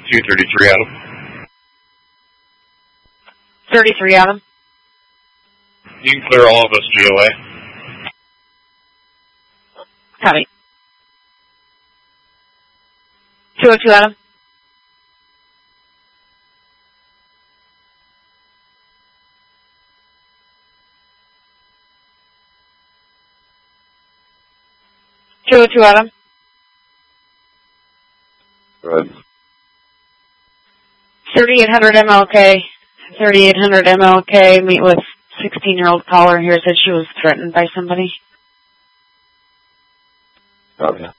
233 Adam. 33 Adam. You can clear all of us GOA. Copy. 202 Adam. Adam. Go ahead. 3800 MLK. 3800 MLK. Meet with 16-year-old caller here. Said she was threatened by somebody. Oh, yeah.